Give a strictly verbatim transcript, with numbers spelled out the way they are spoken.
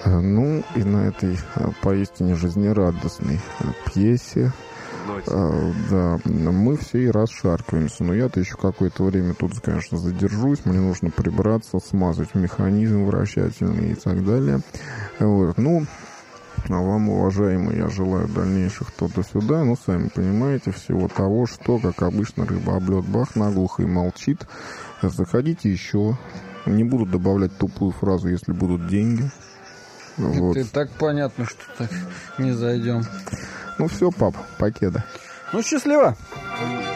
Ну, и на этой поистине жизнерадостной пьесе, а, да, мы все и расшаркиваемся. Но я-то еще какое-то время тут, конечно, задержусь. Мне нужно прибраться, смазать механизм вращательный и так далее. Вот. Ну, а вам, уважаемые, я желаю дальнейших туда-сюда. Ну, сами понимаете, всего того, что, как обычно, рыба об лед бах, наглухо и молчит. Заходите еще. Не буду добавлять тупую фразу, если будут деньги. Вот. Это так понятно, что так не зайдем. Ну все, пап, покеда. Ну, счастливо.